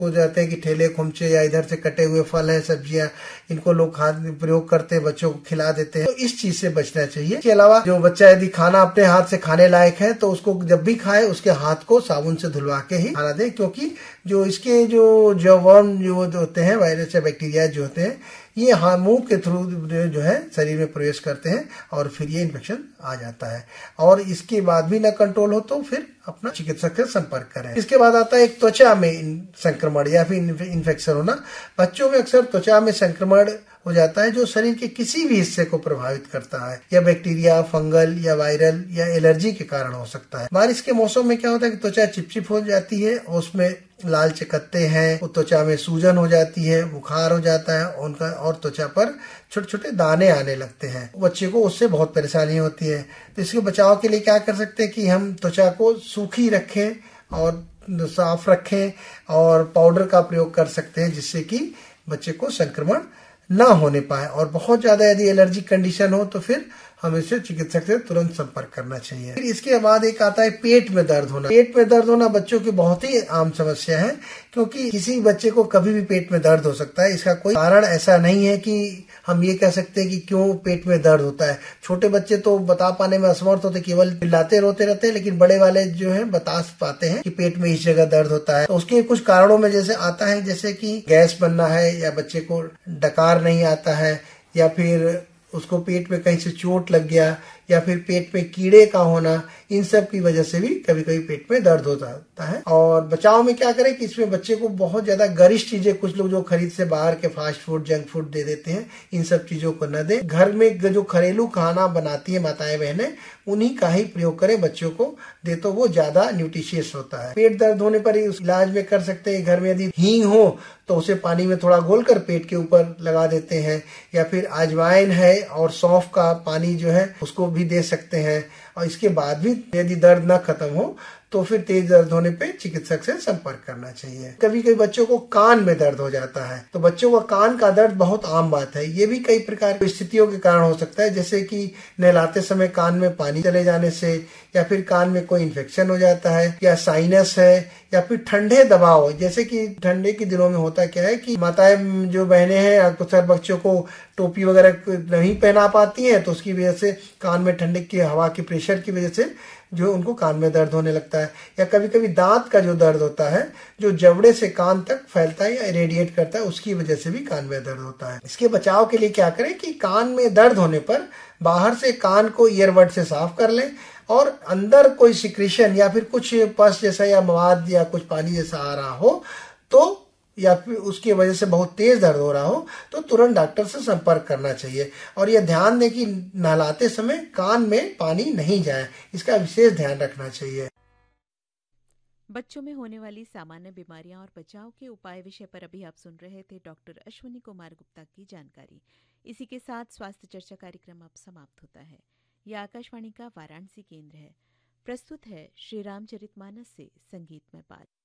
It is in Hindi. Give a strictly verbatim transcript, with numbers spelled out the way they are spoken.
हो जाते हैं कि ठेले खुमचे या इधर से कटे हुए फल है, सब्जियां, इनको लोग खाद प्रयोग करते हैं, बच्चों को खिला देते हैं। तो इस चीज से बचना चाहिए। इसके अलावा जो बच्चा यदि खाना अपने हाथ से खाने लायक है तो उसको जब भी खाए उसके हाथ को साबुन से धुलवा के ही खाना दे, क्योंकि जो इसके जो जो वर्म जो होते हैं, वायरस या बैक्टीरिया जो होते हैं, ये हाँ मुंह के थ्रू जो है शरीर में प्रवेश करते हैं और फिर ये इन्फेक्शन आ जाता है। और इसके बाद भी न कंट्रोल हो तो फिर अपना चिकित्सक से संपर्क करें। इसके बाद आता है एक त्वचा में संक्रमण या फिर इन्फेक्शन होना। बच्चों में अक्सर त्वचा में संक्रमण हो जाता है जो शरीर के किसी भी हिस्से को प्रभावित करता है, या बैक्टीरिया, फंगल या वायरल या एलर्जी के कारण हो सकता है। बारिश के मौसम में क्या होता है कि त्वचा चिपचिप हो जाती है और उसमें लाल चकत्ते हैं, त्वचा में सूजन हो जाती है, बुखार हो जाता है उनका, और त्वचा पर छोटे छोटे दाने आने लगते हैं। बच्चे को उससे बहुत परेशानी होती है। तो इसके बचाव के लिए क्या कर सकते हैं कि हम त्वचा को सूखी रखें और साफ रखें और पाउडर का प्रयोग कर सकते हैं, जिससे कि बच्चे को संक्रमण ना होने पाए। और बहुत ज्यादा यदि एलर्जी कंडीशन हो तो फिर हमें इसे चिकित्सक से तुरंत संपर्क करना चाहिए। फिर इसके बाद एक आता है पेट में दर्द होना। पेट में दर्द होना बच्चों की बहुत ही आम समस्या है, क्योंकि किसी बच्चे को कभी भी पेट में दर्द हो सकता है। इसका कोई कारण ऐसा नहीं है कि हम ये कह सकते हैं कि क्यों पेट में दर्द होता है। छोटे बच्चे तो बता पाने में असमर्थ होते, केवल चिल्लाते रोते रहते हैं, लेकिन बड़े वाले जो है बता पाते हैं कि पेट में इस जगह दर्द होता है। तो उसके कुछ कारणों में जैसे आता है जैसे कि गैस बनना है, या बच्चे को डकार नहीं आता है, या फिर उसको पेट में कहीं से चोट लग गया, या फिर पेट में कीड़े का होना, इन सब की वजह से भी कभी कभी पेट में दर्द हो जाता है। और बचाव में क्या करें कि इसमें बच्चे को बहुत ज्यादा गरिष्ठ चीजें, कुछ लोग जो खरीद से बाहर के फास्ट फूड, जंक फूड दे देते हैं, इन सब चीजों को न दें। घर में जो घरेलू खाना बनाती है माताएं बहनें, उन्हीं का ही प्रयोग करें, बच्चों को दे तो वो ज्यादा न्यूट्रिशियस होता है। पेट दर्द होने पर ही उस इलाज में कर सकते हैं, घर में यदि हींग हो तो उसे पानी में थोड़ा घोलकर पेट के ऊपर लगा देते हैं, या फिर अजवाइन है और सौंफ का पानी जो है उसको भी दे सकते हैं। और इसके बाद भी यदि दर्द न खत्म हो तो फिर तेज दर्द होने पे चिकित्सक से संपर्क करना चाहिए। कभी कभी बच्चों को कान में दर्द हो जाता है, तो बच्चों का कान का दर्द बहुत आम बात है। ये भी कई प्रकार की स्थितियों के कारण हो सकता है, जैसे कि नहलाते समय कान में पानी चले जाने से, या फिर कान में कोई इन्फेक्शन हो जाता है, या साइनस है, या फिर ठंडे दबाव। जैसे कि ठंडे के दिनों में होता क्या है कि माताएं जो बहनें हैं अक्सर बच्चों को टोपी वगैरह नहीं पहना पाती हैं, तो उसकी वजह से कान में ठंडे की हवा की प्रेशर की वजह से जो उनको कान में दर्द होने लगता है। या कभी कभी दांत का जो दर्द होता है, जो जबड़े से कान तक फैलता है या रेडिएट करता है, उसकी वजह से भी कान में दर्द होता है। इसके बचाव के लिए क्या करें कि कान में दर्द होने पर बाहर से कान को ईयरबड से साफ कर लें, और अंदर कोई सिक्रीशन या फिर कुछ पस जैसा या मवाद या कुछ पानी जैसा आ रहा हो, तो या फिर उसकी वजह से बहुत तेज दर्द हो रहा हो, तो तुरंत डॉक्टर से संपर्क करना चाहिए। और यह ध्यान दें कि नहलाते समय कान में पानी नहीं जाए, इसका विशेष ध्यान रखना चाहिए। बच्चों में होने वाली सामान्य बीमारियां और बचाव के उपाय विषय पर अभी आप सुन रहे थे डॉक्टर अश्विनी कुमार गुप्ता की जानकारी। इसी के साथ स्वास्थ्य चर्चा कार्यक्रम अब समाप्त होता है। यह आकाशवाणी का वाराणसी केंद्र है। प्रस्तुत है श्री रामचरितमानस से संगीतमय पाठ।